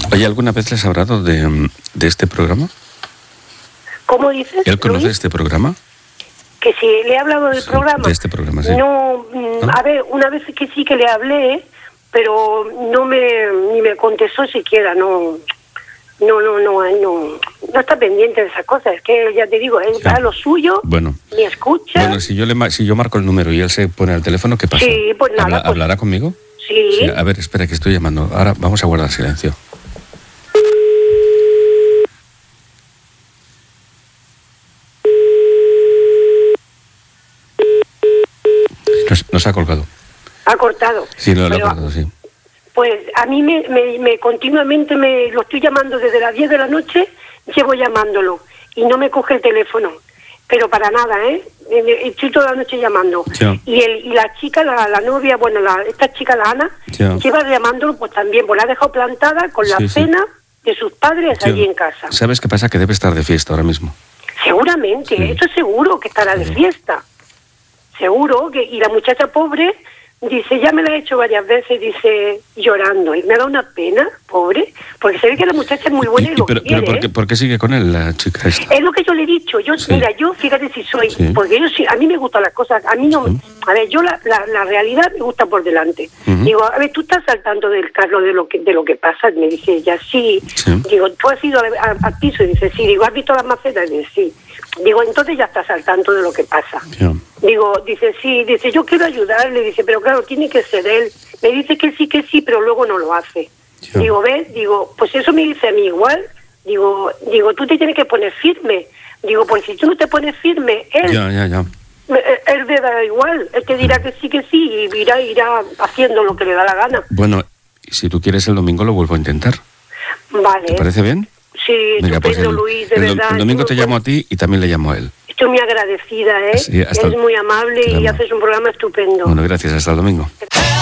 Oye, ¿alguna vez les has hablado de este programa? ¿Cómo dices? ¿Él conoce Luis? este programa? Que si le he hablado del programa. De este programa, sí. No, a ver, una vez que sí que le hablé, pero ni me contestó siquiera, no está pendiente de esas cosas. Es que ya te digo, él da lo suyo, bueno, ni escucha. Bueno, si yo marco el número y él se pone al teléfono, ¿qué pasa? Sí, pues nada. ¿Hablará conmigo? Sí. A ver, espera, que estoy llamando. Ahora vamos a guardar silencio. Nos ha colgado. Ha cortado. Sí, lo ha cortado, sí. Pues a mí me continuamente lo estoy llamando desde las 10 de la noche, llevo llamándolo y no me coge el teléfono, pero para nada, estoy toda la noche llamando. Sí. Y la chica, la novia, bueno, esta chica, la Ana, sí, lleva llamándolo pues también, pues la ha dejado plantada con la pena de sus padres allí en casa. ¿Sabes qué pasa? Que debe estar de fiesta ahora mismo. Seguramente, esto es seguro que estará de fiesta. Seguro que, y la muchacha pobre dice, ya me la he hecho varias veces, dice, llorando, y me da una pena, pobre, porque se ve que la muchacha es muy buena y lo quiere. Pero ¿por qué sigue con él la chica esta? Es lo que yo le he dicho, mira, yo fíjate si soy, porque yo sí, a mí me gustan las cosas, a mí no, a ver, yo la realidad me gusta por delante. Digo, a ver, tú estás al tanto del Carlos de lo que pasa, me dice ella, sí. Digo, tú has ido al piso, y dice, sí. Digo, ¿has visto las macetas? Y dice, sí. Digo, entonces ya estás al tanto de lo que pasa. Digo, dice, sí, dice, yo quiero ayudarle, dice, pero claro, tiene que ser él. Me dice que sí, pero luego no lo hace. Digo, ¿ves? Digo, pues eso me dice a mí igual. Digo, tú te tienes que poner firme. Digo, pues si tú no te pones firme, él... Él le da igual, él te dirá que sí, y irá haciendo lo que le da la gana. Bueno, si tú quieres el domingo lo vuelvo a intentar. Vale. ¿Te parece bien? Sí, venga, estupendo, pues Luis, de verdad. El domingo te llamo a ti y también le llamo a él. Estoy muy agradecida, ¿eh? Sí, eres muy amable y haces un programa estupendo. Bueno, gracias, hasta el domingo.